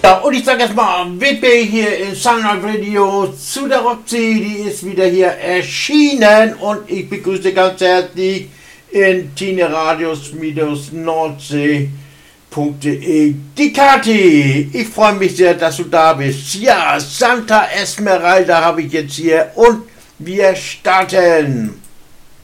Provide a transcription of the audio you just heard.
Ja, und ich sage erstmal, WP hier in Sunlight Radio zu der Roxy, die ist wieder hier erschienen und ich begrüße ganz herzlich in tineradios-nordsee.de die Kathi. Ich freue mich sehr, dass du da bist. Ja, Santa Esmeralda habe ich jetzt hier und wir starten.